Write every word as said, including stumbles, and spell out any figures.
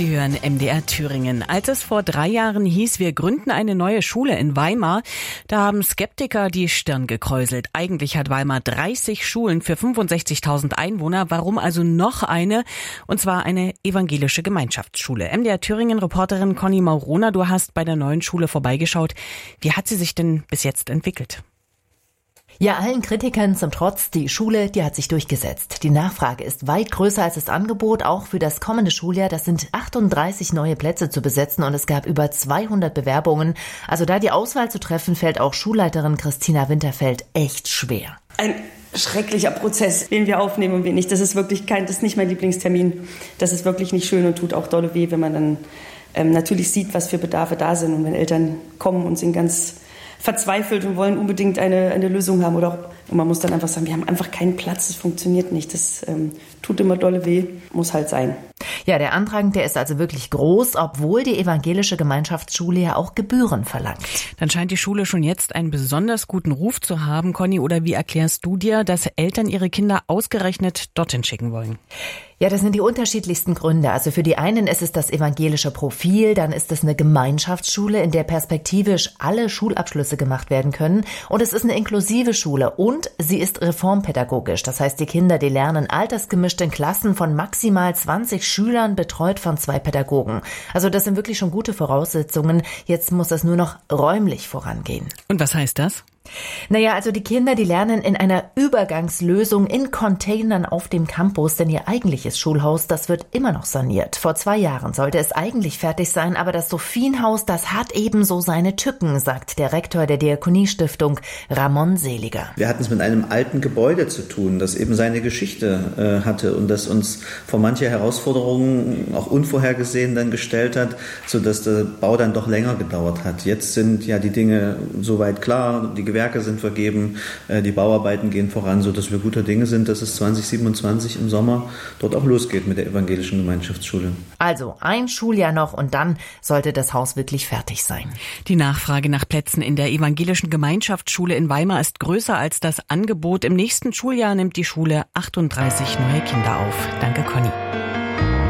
Sie hören M D R Thüringen. Als es vor drei Jahren hieß, wir gründen eine neue Schule in Weimar, da haben Skeptiker die Stirn gekräuselt. Eigentlich hat Weimar dreißig Schulen für fünfundsechzigtausend Einwohner. Warum also noch eine? Und zwar eine evangelische Gemeinschaftsschule. M D R Thüringen-Reporterin Conny Maurona, du hast bei der neuen Schule vorbeigeschaut. Wie hat sie sich denn bis jetzt entwickelt? Ja, allen Kritikern zum Trotz, die Schule, die hat sich durchgesetzt. Die Nachfrage ist weit größer als das Angebot, auch für das kommende Schuljahr. Das sind achtunddreißig neue Plätze zu besetzen und es gab über zweihundert Bewerbungen. Also da die Auswahl zu treffen, fällt auch Schulleiterin Christina Winterfeld echt schwer. Ein schrecklicher Prozess, wen wir aufnehmen und wen nicht. Das ist wirklich kein, das ist nicht mein Lieblingstermin. Das ist wirklich nicht schön und tut auch dolle weh, wenn man dann ähm, natürlich sieht, was für Bedarfe da sind und wenn Eltern kommen und sind ganz verzweifelt und wollen unbedingt eine, eine Lösung haben. Oder auch, und man muss dann einfach sagen, wir haben einfach keinen Platz, es funktioniert nicht. Das ähm, tut immer dolle weh, muss halt sein. Ja, der Andrang, der ist also wirklich groß, obwohl die evangelische Gemeinschaftsschule ja auch Gebühren verlangt. Dann scheint die Schule schon jetzt einen besonders guten Ruf zu haben, Conny. Oder wie erklärst du dir, dass Eltern ihre Kinder ausgerechnet dorthin schicken wollen? Ja, das sind die unterschiedlichsten Gründe. Also für die einen ist es das evangelische Profil, dann ist es eine Gemeinschaftsschule, in der perspektivisch alle Schulabschlüsse gemacht werden können. Und es ist eine inklusive Schule und sie ist reformpädagogisch. Das heißt, die Kinder, die lernen altersgemischt in Klassen von maximal zwanzig Schülern, betreut von zwei Pädagogen. Also das sind wirklich schon gute Voraussetzungen. Jetzt muss das nur noch räumlich vorangehen. Und was heißt das? Naja, also die Kinder, die lernen in einer Übergangslösung in Containern auf dem Campus, denn ihr eigentliches Schulhaus, das wird immer noch saniert. Vor zwei Jahren sollte es eigentlich fertig sein, aber das Sophienhaus, das hat ebenso seine Tücken, sagt der Rektor der Diakoniestiftung, Ramon Seliger. Wir hatten es mit einem alten Gebäude zu tun, das eben seine Geschichte äh, hatte und das uns vor mancher Herausforderungen auch unvorhergesehen dann gestellt hat, sodass der Bau dann doch länger gedauert hat. Jetzt sind ja die Dinge soweit klar, die Gewerke sind vergeben, die Bauarbeiten gehen voran, sodass wir guter Dinge sind, dass es zwanzig siebenundzwanzig im Sommer dort auch losgeht mit der evangelischen Gemeinschaftsschule. Also ein Schuljahr noch und dann sollte das Haus wirklich fertig sein. Die Nachfrage nach Plätzen in der evangelischen Gemeinschaftsschule in Weimar ist größer als das Angebot. Im nächsten Schuljahr nimmt die Schule achtunddreißig neue Kinder auf. Danke, Conny.